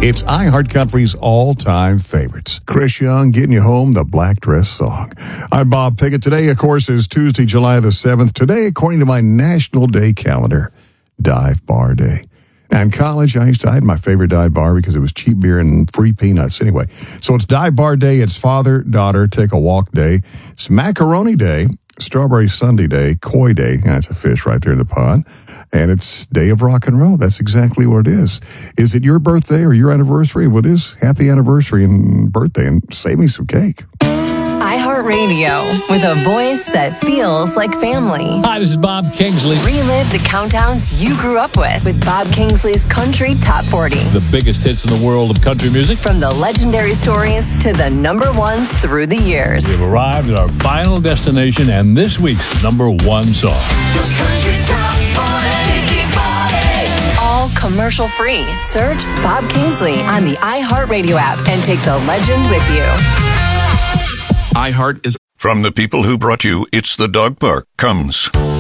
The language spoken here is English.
It's iHeartCountry's all-time favorites. Chris Young getting you home, the Black Dress Song. I'm Bob Pickett. Today, of course, is Tuesday, July the 7th. Today, according to my National Day calendar, Dive Bar Day. And in college, I had my favorite dive bar because it was cheap beer and free peanuts. Anyway, so it's Dive Bar Day. It's Father-Daughter Take a Walk Day. It's Macaroni Day. Strawberry Sundae Day, Koi Day, and that's a fish right there in the pond, and it's Day of Rock and Roll. That's exactly what it is. Is it your birthday or your anniversary? Well, it is. Happy anniversary and birthday, and save me some cake. iHeartRadio, with a voice that feels like family. Hi, this is Bob Kingsley. Relive the countdowns you grew up with Bob Kingsley's Country Top 40. The biggest hits in the world of country music. From the legendary stories to the number ones through the years. We've arrived at our final destination and this week's number one song. The Country Top 40. All commercial free. Search Bob Kingsley on the iHeartRadio app and take the legend with you. iHeart is from the people who brought you It's the Dog Park comes